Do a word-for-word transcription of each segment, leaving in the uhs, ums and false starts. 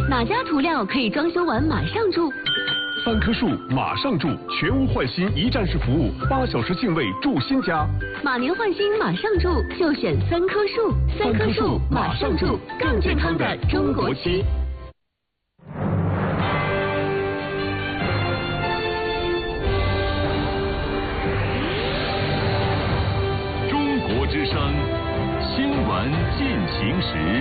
哪家涂料可以装修完马上住？ 三棵树马上住，全屋换新一站式服务，八小时净位住新家。 马年换新马上住，就选三棵树。三棵树马上住，更健康的中国漆。 中国之声新闻进行时。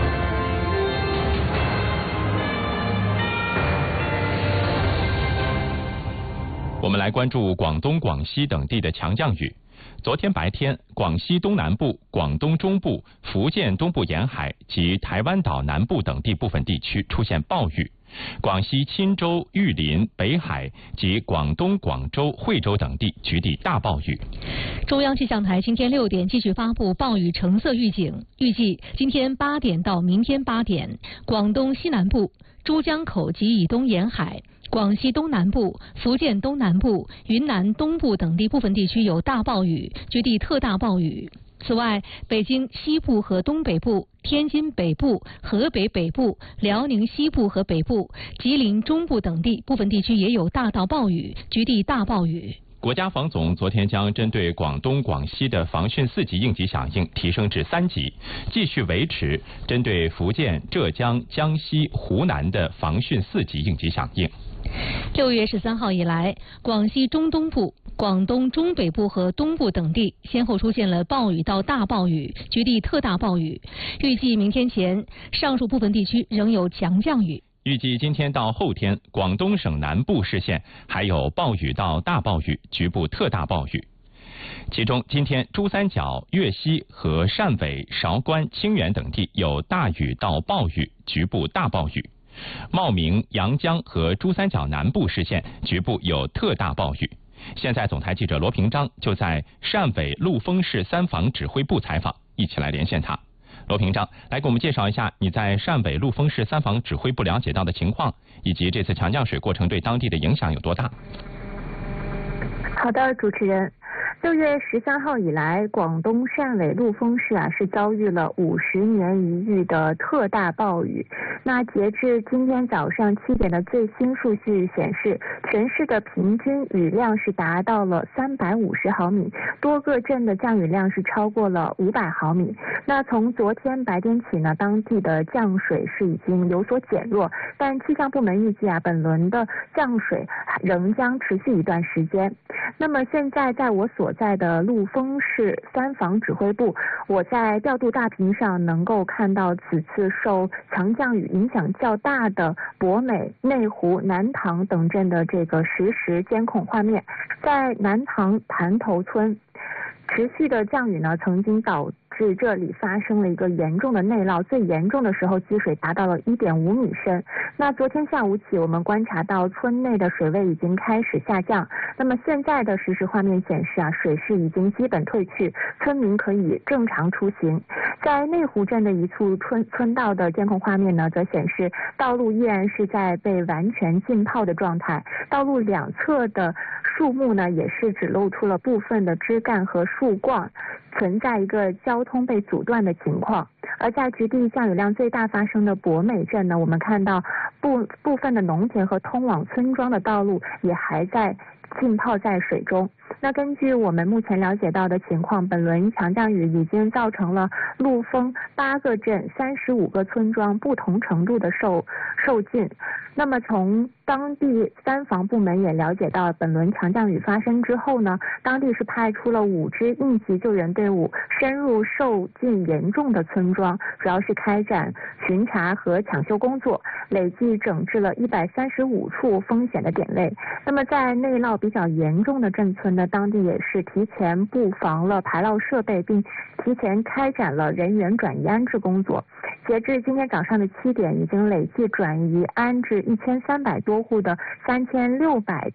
我们来关注广东、广西等地的强降雨。昨天白天，广西东南部、广东中部、福建东部沿海及台湾岛南部等地部分地区出现暴雨。广西钦州、玉林、北海及广东广州、惠州等地局地大暴雨。 中央气象台今天六点继续发布暴雨橙色预警，预计今天八点到明天八点，广东西南部、珠江口及以东沿海、广西东南部、福建东南部、云南东部等地部分地区有大暴雨，局地特大暴雨。此外，北京西部和东北部、天津北部、河北北部、辽宁西部和北部、吉林中部等地部分地区也有大到暴雨，局地大暴雨。 国家防总昨天将针对广东、广西的防汛四级应急响应提升至三级，继续维持针对福建、浙江、江西、湖南的防汛四级应急响应。 六月十三号以来，广西中东部、广东中北部和东部等地先后出现了暴雨到大暴雨，局地特大暴雨。预计明天前，上述部分地区仍有强降雨。 预计今天到后天，广东省南部市县还有暴雨到大暴雨，局部特大暴雨。其中，今天珠三角、粤西和汕尾、韶关、清远等地有大雨到暴雨，局部大暴雨。茂名、阳江和珠三角南部市县局部有特大暴雨。现在总台记者罗平章就在汕尾陆丰市三防指挥部采访，一起来连线他。罗平章，来给我们介绍一下你在汕尾陆丰市三防指挥部了解到的情况，以及这次强降水过程对当地的影响有多大？ 好的，主持人。六月十三号以来，广东汕尾陆丰市啊是遭遇了五十年一遇的特大暴雨。那截至今天早上七点的最新数据显示，全市的平均雨量是达到了三百五十毫米，多个镇的降雨量是超过了五百毫米。那从昨天白天起呢，当地的降水是已经有所减弱，但气象部门预计啊，本轮的降水仍将持续一段时间。那么现在在我所在的陆丰市三防指挥部，我在调度大屏上能够看到此次受强降雨影响较大的博美、内湖、南塘等镇的这个实时监控画面。在南塘潭头村，持续的降雨呢，曾经导致这里发生了一个严重的内涝，最严重的时候积水达到了一点五米深。那昨天下午起，我们观察到村内的水位已经开始下降。那么现在的实时画面显示啊，水势已经基本退去，村民可以正常出行。在内湖镇的一处村村道的监控画面呢，则显示道路依然是在被完全浸泡的状态，道路两侧的树木呢，也是只露出了部分的枝干和树冠，存在一个交通被阻断的情况。而在局地降雨量最大发生的博美镇呢，我们看到部部分的农田和通往村庄的道路也还在浸泡在水中。那根据我们目前了解到的情况，本轮强降雨已经造成了陆丰八个镇、三十五个村庄不同程度的受受浸。那么从当地三防部门也了解到，本轮强降雨发生之后呢，当地是派出了五支应急救援队伍深入受浸严重的村庄，主要是开展巡查和抢修工作，累计整治了一百三十五处风险的点位。那么在内涝比较严重的镇村呢，当地也是提前布防了排涝设备，并提前开展了人员转移安置工作。截至今天早上的七点，已经累计转移安置一千三百多户的三千六百